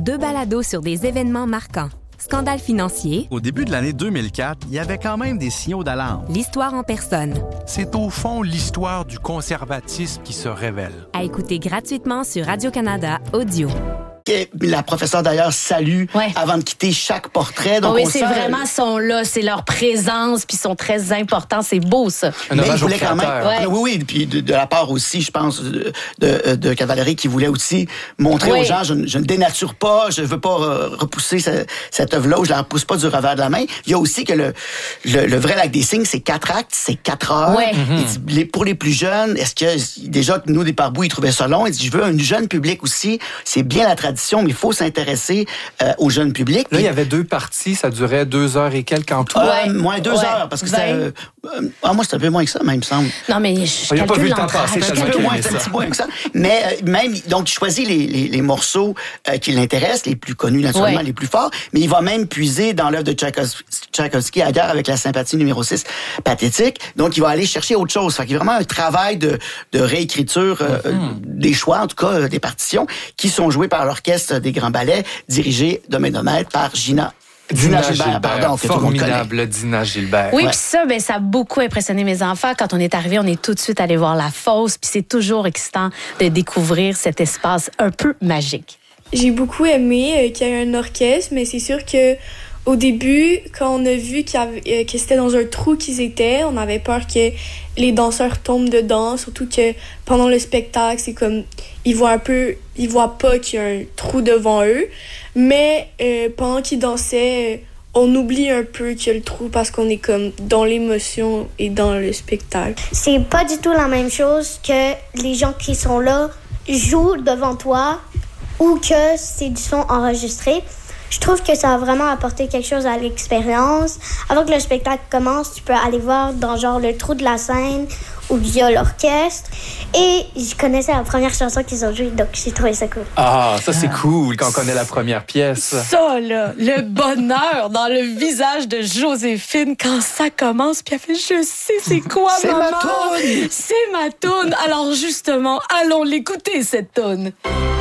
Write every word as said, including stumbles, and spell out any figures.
Deux balados sur des événements marquants. Scandale financier. Au début de l'année deux mille quatre, il y avait quand même des signaux d'alarme. L'histoire en personne. C'est au fond l'histoire du conservatisme qui se révèle. À écouter gratuitement sur Radio-Canada Audio. La professeure, d'ailleurs, salue ouais. avant de quitter chaque portrait. Donc oh oui, on c'est sent... vraiment sont là, c'est leur présence, puis ils sont très importants. C'est beau, ça. Un Mais hommage il voulait quand même... ouais. Oui, oui, puis de, de la part aussi, je pense, de, de, de Cavallari, qui voulait aussi montrer oui. aux gens, je, je ne dénature pas, je ne veux pas euh, repousser ce, cette œuvre-là, ou je la repousse pas du revers de la main. Il y a aussi que le, le, le vrai Lac des Cygnes, c'est quatre actes, c'est quatre heures. Ouais. Mm-hmm. Il dit, pour les plus jeunes, est-ce que, déjà, nous, des Parbous, ils trouvaient ça long. Il dit, je veux un jeune public aussi. C'est bien la tradition, mais il faut s'intéresser euh, au jeune public. Là, il y avait deux parties, ça durait deux heures et quelques en tout. Euh, moins deux ouais. heures, parce que c'était... Euh, ah, moi, c'était un peu moins que ça, même, il me semble. Non, mais je Il n'y a pas vu le temps l'entrave, passer, je ça Un peu calcule. moins, c'est un petit peu moins que ça. Mais euh, même, donc, il choisit les, les, les morceaux euh, qui l'intéressent, les plus connus, naturellement, ouais. les plus forts, mais il va même puiser dans l'œuvre de Tchaïkovski, Tchaïkovski à guerre avec la sympathie numéro six, pathétique. Donc, il va aller chercher autre chose. Fait qu'il y a vraiment un travail de, de réécriture euh, mm-hmm. des choix, en tout cas, euh, des partitions, qui sont jouées par l'Orchestre des Grands Ballets, dirigé de main de maître par Gina Dina, Dina Gilbert, Gilbert, pardon, que tout le monde connaît. formidable Dina Gilbert. Oui, Ouais. puis ça, ben, ça a beaucoup impressionné mes enfants. Quand on est arrivé, on est tout de suite allé voir la fosse, puis c'est toujours excitant de découvrir cet espace un peu magique. J'ai beaucoup aimé euh, qu'il y ait un orchestre, mais c'est sûr que au début, quand on a vu qu'il y avait, euh, que c'était dans un trou qu'ils étaient, on avait peur que les danseurs tombent dedans, surtout que pendant le spectacle, c'est comme ils voient un peu, ils voient pas qu'il y a un trou devant eux, mais euh, pendant qu'ils dansaient, euh, on oublie un peu qu'il y a le trou parce qu'on est comme dans l'émotion et dans le spectacle. C'est pas du tout la même chose que les gens qui sont là jouent devant toi ou que c'est du son enregistré. Je trouve que ça a vraiment apporté quelque chose à l'expérience. Avant que le spectacle commence, tu peux aller voir dans genre le trou de la scène où il y a l'orchestre. Et je connaissais la première chanson qu'ils ont jouée, donc j'ai trouvé ça cool. Ah, ça c'est cool quand on connaît la première pièce. Ça, là, le bonheur dans le visage de Joséphine quand ça commence, puis elle fait « Je sais c'est quoi, C'est maman! ma toune! C'est ma toune! » Alors justement, allons l'écouter, cette toune.